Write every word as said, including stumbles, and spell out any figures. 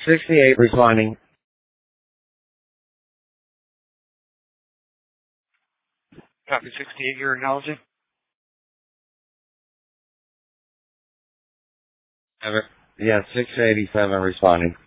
sixty-eight responding. Copy sixty-eight, you're acknowledging? Yeah, six eighty-seven responding.